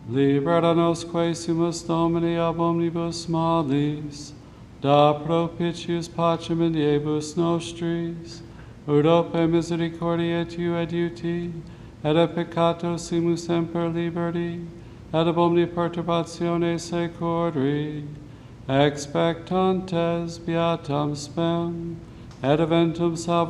Libera nos sumus Domini ab omnibus malis, da propitius pacem in diebus nostris, ut ope misericordiae tu adiuti, et a peccato simus semper liberti, et ab omni perturbatione securi, expectantes beatam spem, et eventum salvationem